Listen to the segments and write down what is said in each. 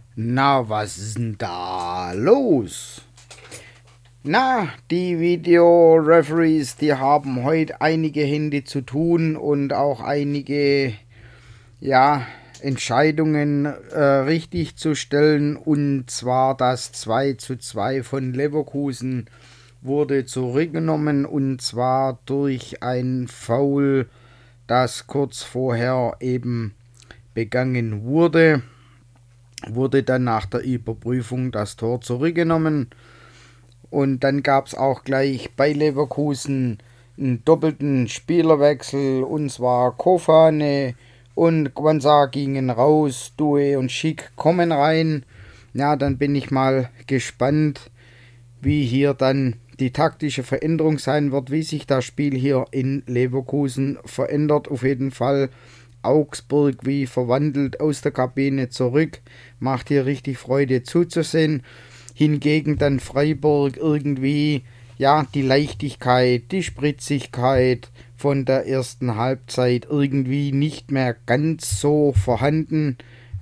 Na, was ist denn da los? Na, die Video-Referees, die haben heute einige Hände zu tun und auch einige, ja, Entscheidungen richtig zu stellen. Und zwar das 2:2 von Leverkusen wurde zurückgenommen, und zwar durch ein Foul, das kurz vorher eben begangen wurde dann nach der Überprüfung das Tor zurückgenommen. Und dann gab es auch gleich bei Leverkusen einen doppelten Spielerwechsel, und zwar Kofane und Quansah gingen raus, Due und Schick kommen rein. Ja, dann bin ich mal gespannt, wie hier dann die taktische Veränderung sein wird, wie sich das Spiel hier in Leverkusen verändert. Auf jeden Fall Augsburg wie verwandelt aus der Kabine zurück, macht hier richtig Freude zuzusehen. Hingegen dann Freiburg irgendwie, ja, die Leichtigkeit, die Spritzigkeit von der ersten Halbzeit irgendwie nicht mehr ganz so vorhanden.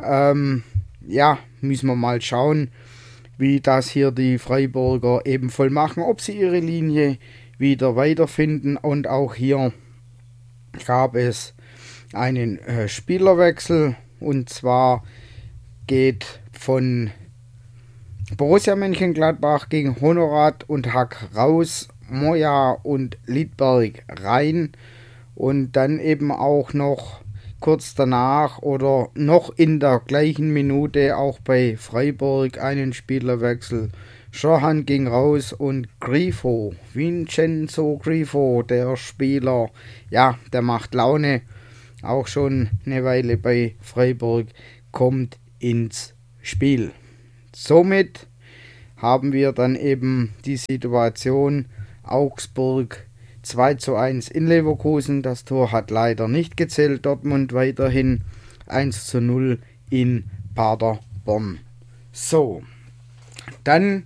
Ja, müssen wir mal schauen, wie das hier die Freiburger eben voll machen, ob sie ihre Linie wieder weiterfinden. Und auch hier gab es einen Spielerwechsel, und zwar geht von Borussia Mönchengladbach gegen Honorat und Hack raus, Moya und Lidberg rein, und dann eben auch noch kurz danach oder noch in der gleichen Minute auch bei Freiburg einen Spielerwechsel. Schohan ging raus und Grifo, Vincenzo Grifo, der Spieler, ja, der macht Laune, auch schon eine Weile bei Freiburg, kommt ins Spiel. Somit haben wir dann eben die Situation Augsburg 2:1 in Leverkusen. Das Tor hat leider nicht gezählt. Dortmund weiterhin 1:0 in Paderborn. So, dann,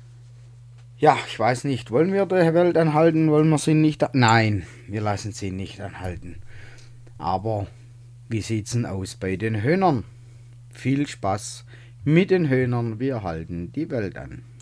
ja, ich weiß nicht, wollen wir die Welt anhalten? Wollen wir sie nicht? Nein, wir lassen sie nicht anhalten. Aber wie sieht's denn aus bei den Höhnern? Viel Spaß mit den Höhnern, wir halten die Welt an.